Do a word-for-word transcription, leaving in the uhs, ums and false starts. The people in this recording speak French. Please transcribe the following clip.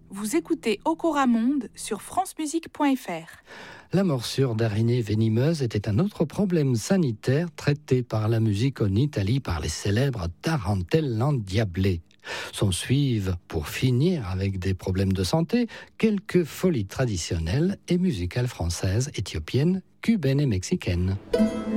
Vous écoutez Okora Monde sur francemusique point f r. La morsure d'araignée venimeuse était un autre problème sanitaire traité par la musique en Italie par les célèbres tarentelles endiablées. S'en suivent, pour finir avec des problèmes de santé, quelques folies traditionnelles et musicales françaises, éthiopiennes, cubaines et mexicaines.